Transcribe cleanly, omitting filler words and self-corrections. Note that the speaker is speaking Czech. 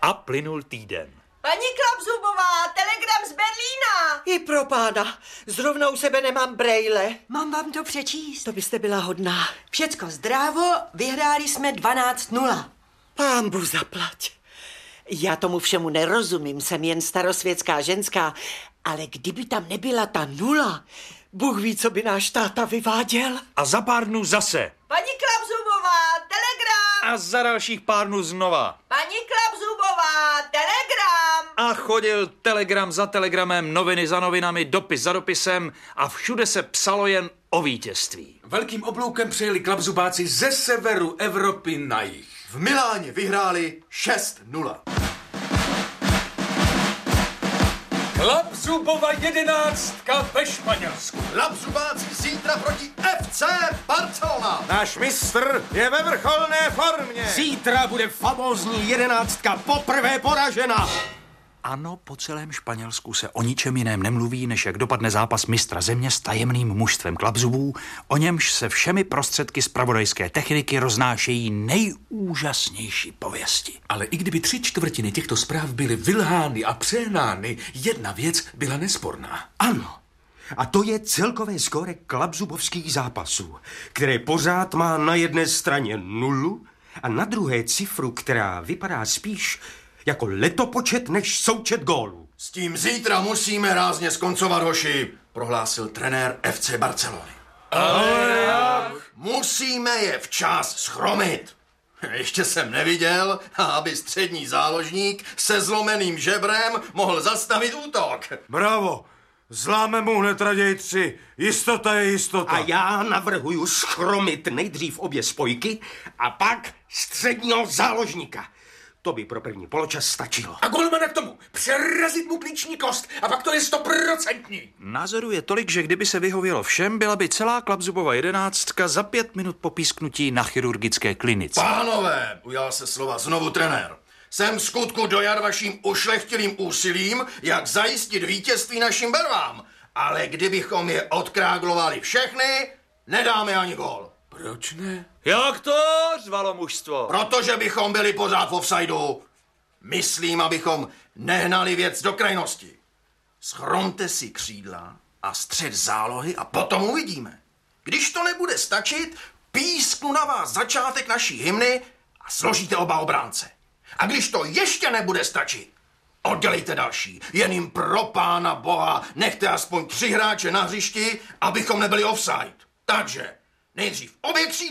A plynul týden. Paní Klapzubová, telegram z Berlína. I pro pána, zrovna u sebe nemám brejle. Mám vám to přečíst? To byste byla hodná. Všecko zdrávo, vyhráli jsme 12-0. Pán Bůh zaplať. Já tomu všemu nerozumím, jsem jen starosvětská ženská, ale kdyby tam nebyla ta 0, Bůh ví, co by náš táta vyváděl. A za pár dnů zase. Paní Klapzubová, telegram. A za dalších pár dnů znova. Paní Klapzubová, telegram. A chodil telegram za telegramem, noviny za novinami, dopis za dopisem a všude se psalo jen o vítězství. Velkým obloukem přijeli klapzubáci ze severu Evropy na jih. V Miláně vyhráli 6-0. Klapzubova 11 ve Španělsku. Klapzubáci zítra proti FC Barcelona. Náš mistr je ve vrcholné formě. Zítra bude famózní 11 poprvé poražena. Ano, po celém Španělsku se o ničem jiném nemluví, než jak dopadne zápas mistra země s tajemným mužstvem Klapzubů, o němž se všemi prostředky zpravodajské techniky roznášejí nejúžasnější pověsti. Ale i kdyby 3/4 těchto zpráv byly vylhány a přehnány, jedna věc byla nesporná. Ano. A to je celkové skóre klapzubovských zápasů, které pořád má na jedné straně 0 a na druhé cifru, která vypadá spíš jako letopočet než součet gólů. S tím zítra musíme rázně skoncovat, hoši, prohlásil trenér FC Barcelony. Ale jak? Musíme je včas schromit. Ještě jsem neviděl, aby střední záložník se zlomeným žebrem mohl zastavit útok. Bravo, zláme mu hned raději 3. Jistota je jistota. A já navrhuju schromit nejdřív obě spojky a pak středního záložníka. To by pro první poločas stačilo. A golmana k tomu. Přerazit mu klíční kost a pak to je 100%. Názoru je tolik, že kdyby se vyhovělo všem, byla by celá Klapzubova 11 za 5 minut po písknutí na chirurgické klinice. Pánové, ujal se slova znovu trenér. Jsem v skutku dojat vaším ušlechtilým úsilím, jak zajistit vítězství našim barvám. Ale kdybychom je odkráglovali všechny, nedáme ani gól. Proč ne? Jak to? Řvalo mužstvo. Protože bychom byli pořád v offsideu. Myslím, abychom nehnali věc do krajnosti. Schromte si křídla a střed zálohy a potom uvidíme. Když to nebude stačit, písknu na vás začátek naší hymny a složíte oba obránce. A když to ještě nebude stačit, oddělejte další. Jen jim pro pána boha nechte aspoň 3 hráče na hřišti, abychom nebyli offside. Takže nejdřív obě křídla.